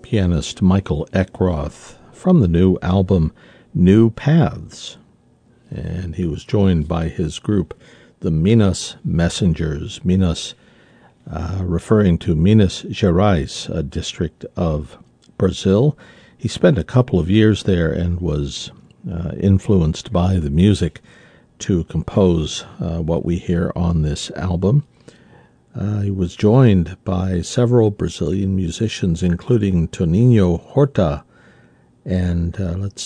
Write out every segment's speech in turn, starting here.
pianist Michael Eckroth from the new album New Paths. And he was joined by his group, the Minas Messengers. Minas referring to Minas Gerais, a district of Brazil. He spent a couple of years there and was influenced by the music to compose what we hear on this album. He was joined by several Brazilian musicians, including Toninho Horta and,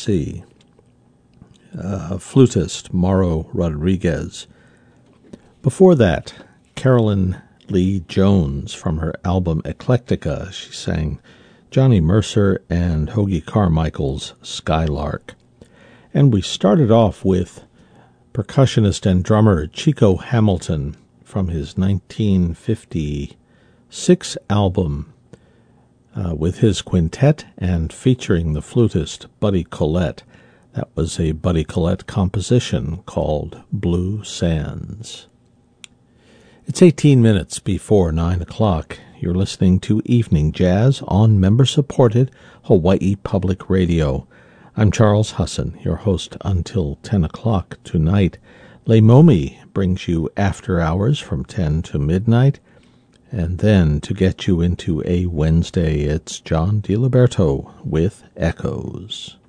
flutist Mauro Rodriguez. Before that, Carolyn Lee Jones from her album Eclectica. She sang Johnny Mercer and Hoagy Carmichael's Skylark. And we started off with percussionist and drummer Chico Hamilton from his 1956 album with his quintet and featuring the flutist Buddy Collette. That was a Buddy Collette composition called Blue Sands. It's 18 minutes before 9 o'clock. You're listening to Evening Jazz on member-supported Hawaii Public Radio. I'm Charles Husson, your host until 10 o'clock tonight. Leimomi brings you After Hours from 10 to midnight. And then to get you into a Wednesday, it's John DiLiberto with Echoes.